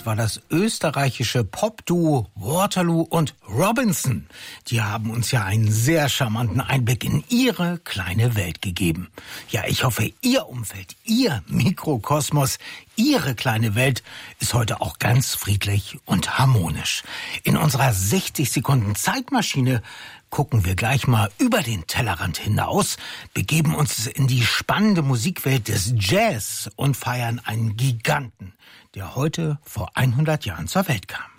Das war das österreichische Popduo Waterloo und Robinson. Die haben uns ja einen sehr charmanten Einblick in ihre kleine Welt gegeben. Ja, ich hoffe, Ihr Umfeld, Ihr Mikrokosmos, Ihre kleine Welt ist heute auch ganz friedlich und harmonisch. In unserer 60 Sekunden Zeitmaschine gucken wir gleich mal über den Tellerrand hinaus, begeben uns in die spannende Musikwelt des Jazz und feiern einen Giganten, der heute vor 100 Jahren zur Welt kam.